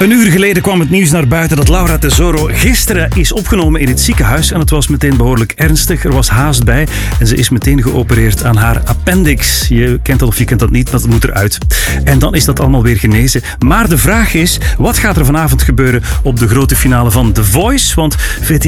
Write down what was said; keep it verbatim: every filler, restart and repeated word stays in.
Een uur geleden kwam het nieuws naar buiten dat Laura Tesoro gisteren is opgenomen in het ziekenhuis. En het was meteen behoorlijk ernstig. Er was haast bij. En ze is meteen geopereerd aan haar appendix. Je kent dat of je kent dat niet, maar dat moet eruit. En dan is dat allemaal weer genezen. Maar de vraag is, wat gaat er vanavond gebeuren op de grote finale van The Voice? Want V T